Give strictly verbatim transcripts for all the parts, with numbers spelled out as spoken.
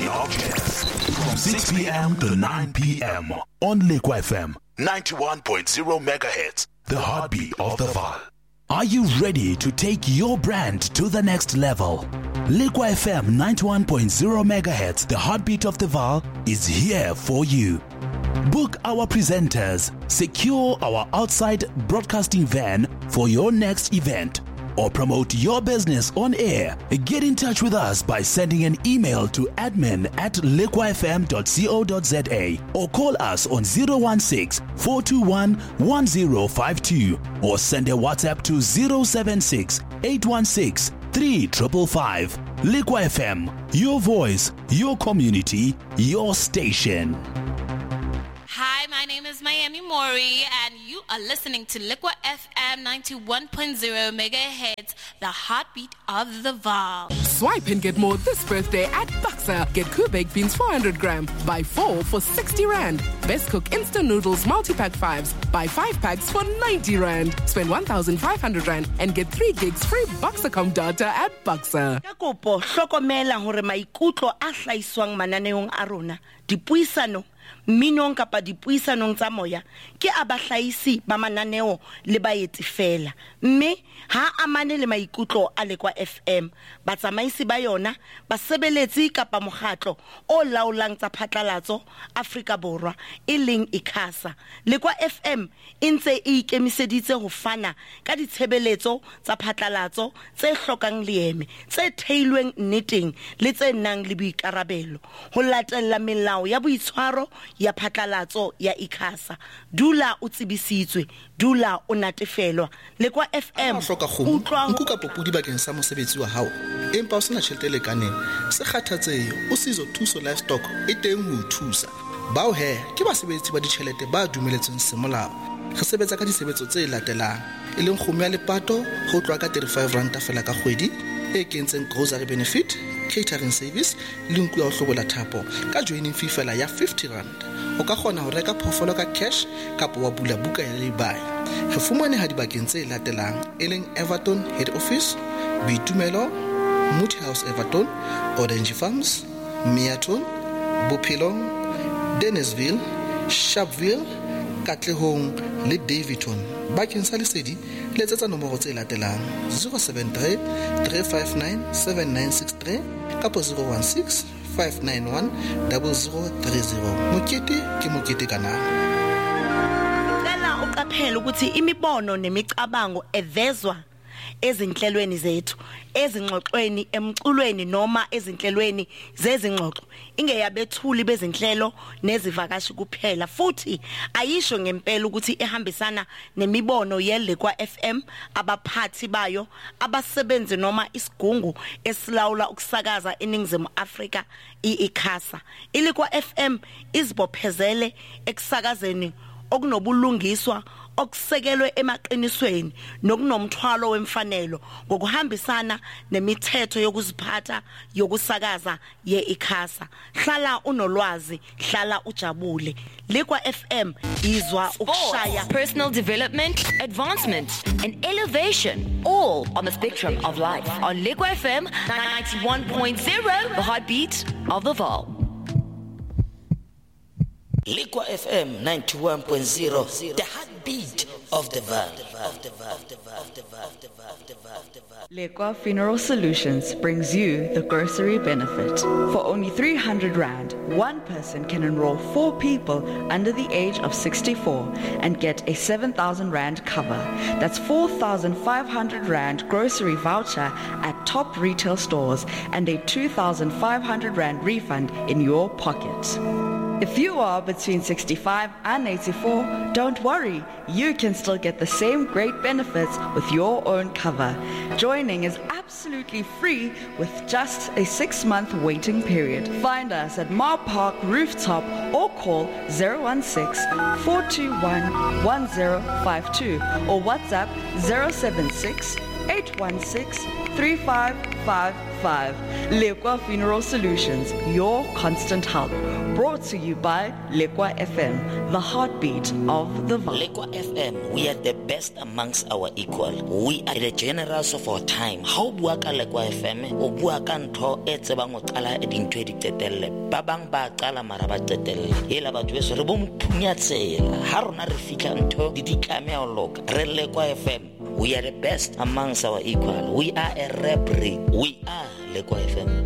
August from six p.m. to nine p.m. on Liqua F M ninety-one point zero megahertz, the heartbeat of the Vaal. Are you ready to take your brand to the next level? Liqua F M ninety-one point zero megahertz, the heartbeat of the Vaal, is here for you. Book our presenters, secure our outside broadcasting van for your next event, or promote your business on air. Get in touch with us by sending an email to admin at liqua f m dot co dot z a or call us on zero one six, four two one, one zero five two or send a WhatsApp to zero seven six, eight one six, three five five five. Liqua F M, your voice, your community, your station. Hi, my name is Miami Mori, and you are listening to Liqua F M ninety-one point zero megahertz, the heartbeat of the Vaal. Swipe and get more this birthday at Buxa. Get Kubek beans four hundred gram. Buy four for sixty rand. Best Cook instant noodles multi-pack fives. Buy five packs for ninety rand. Spend one thousand five hundred rand and get three gigs free Buxacom data at Buxa. Ka kopo hlokomela hore maikutlo a hlaiswang mananeong a rona dipuisano minong kapa dipuisanong tsa moya ke abahlaisi ba mananeo le baeti fela mme ha amane le maikutlo a Liqua F M batsamaisi ba yona basebeletsi kapa mokgatlo o laolang tsa phatlalatso Afrika Borwa e leng ICASA. Liqua F M e ntse e ikemiseditse ho fana ka ditshebeletso tsa phatlalatso tse hlokang leeme tse theilweng nneteng le tse nang le boikarabelo ho latella melao ya boitshwaro ya phatlalatso ya ICASA. Dula o tsebisitswe, dula o natefelwa. Liqua F M utlwa nkuka popudi bakeng sa mosebetsi wa hao empa o sena tjhelete le kaneng se kgathatseyo o sizo thuso livestock e teng ho thusa bao he ke basebetsi ba ditjhelete ba dumeletsweng semolao re sebetsa ka disebetso tse latelang e leng kgomo ya lepato ho tlwa ka thirty-five rand fela ka kgwedi e kentseng grocery benefit, catering service le nku ya ho hlobola thapo ka joining fee fela ya fifty rand. O ka kgona ho reka phofolo ka cash kapa wa bula buka ya lay-by. Re fumane ha dibakeng tse latelang e leng Everton Head Office, Boitumelo, Moody House Everton, Orange Farms, Meaton, Bophelong, Dennisville, Sharpeville, Katlehong le Davidton. Bakeng sa lesedi letsetsa nomoro tse latelang zero seven three, three five nine, seven nine six three kapa zero one six, five nine one, zero zero three zero. Mokete ke mokete kana. Ngala uqaphela ukuthi imibono nemicabango evezwa ezinhlelweni zethu, ezingxoxweni emculweni noma ezinhlelweni zezingxoxo ingeyabethuli bezinhlelo nezivakashi kuphela futhi ayisho ngempela ukuthi ehambisana nemibono yeLiqua F M, abaphathi bayo, abasebenzi noma isigungu esilawula ukusakaza eNingizimu Afrika iICASA. iLiqua F M izibophezele ekusakazeni okunobulungiswa okusekelwe emaqinisweni nokunomthwalo wemfanelo ngokuhambisana nemithetho yokuziphatha yokusakaza yeICASA. Hlala unolwazi, hlala ujabule. Liqua F M izwa ukushaya. Personal development, advancement and elevation, all on the spectrum of life. On Liqua F M ninety-one point zero, the heartbeat of the Vaal. Liqua F M ninety-one point zero, the heartbeat of the Vaal. Liqua Funeral Solutions brings you the grocery benefit. For only three hundred rand, one person can enroll four people under the age of sixty-four and get a seven thousand rand cover. That's four thousand five hundred rand grocery voucher at top retail stores and a two thousand five hundred rand refund in your pocket. If you are between sixty-five and eighty-four, don't worry, you can still get the same great benefits with your own cover. Joining is absolutely free with just a six-month waiting period. Find us at Mar Park Rooftop or call zero one six, four two one, one zero five two or WhatsApp zero seven six, eight one six, three five five five. Lekwa Funeral Solutions, your constant help. Brought to you by Lekwa F M, the heartbeat of the Vaal. Lekwa F M, we are the best amongst our equal. We are the generals of our time. How bua ka Lekwa F M? O bua ka ntho e tsebang o qala e dintho di tetelle. Ba bang ba qala mara ba tetelle. Ela batho beso re bo mphunya tsela. Ha rona re fitla ntho di di tlameha o loka. Re Lekwa F M. We are the best amongst our equal. We are a rap ring. We are Lekwa F M.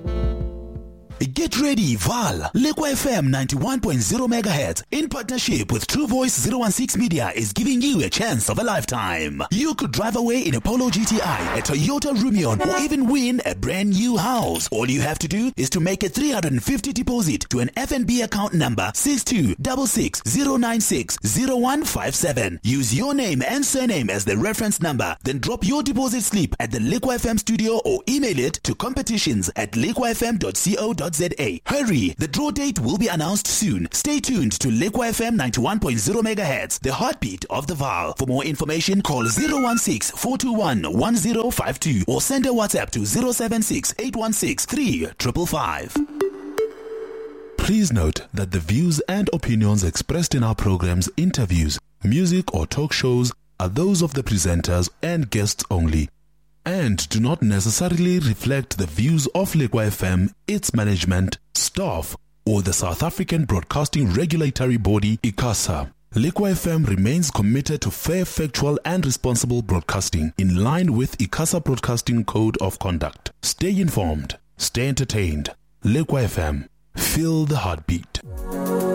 Get ready, Vaal. Lekwa F M ninety-one point zero megahertz in partnership with True Voice zero one six Media is giving you a chance of a lifetime. You could drive away in a Polo G T I, a Toyota Rumion, or even win a brand new house. All you have to do is to make a three hundred fifty deposit to an F N B account number six two six six zero nine six zero one five seven. Use your name and surname as the reference number. Then drop your deposit slip at the Lekwa F M studio or email it to competitions at lekwa f m dot co dot za. Hurry, the draw date will be announced soon. Stay tuned to Lekwa F M ninety-one point zero megahertz, the heartbeat of the Vaal. For more information, call zero one six four two one one zero five two or send a WhatsApp to zero seven six eight one six three five five five. Please note that the views and opinions expressed in our programs, interviews, music or talk shows are those of the presenters and guests only, and do not necessarily reflect the views of Lekwa F M, its management, staff, or the South African Broadcasting Regulatory Body, ICASA. Lekwa F M remains committed to fair, factual, and responsible broadcasting in line with ICASA Broadcasting Code of Conduct. Stay informed, stay entertained. Lekwa F M, feel the heartbeat.